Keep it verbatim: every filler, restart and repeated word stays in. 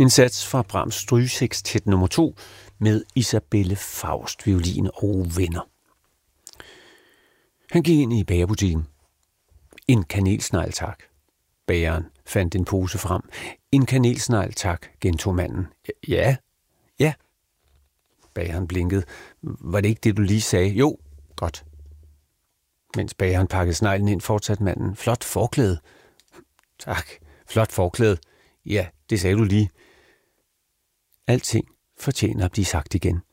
En sats fra Brahms strygesekstet nummer to med Isabelle Faust, violin og venner. Han gik ind i bagerbutikken. En kanelsnegl, tak. Bageren fandt en pose frem. En kanelsnegl, tak, gentog manden. Ja, ja. Bageren blinkede. Var det ikke det, du lige sagde? Jo, godt. Mens bageren pakkede sneglen ind, fortsatte manden. Flot forklæde. Tak, flot forklæde. Ja, det sagde du lige. Alting fortjener at blive sagt igen.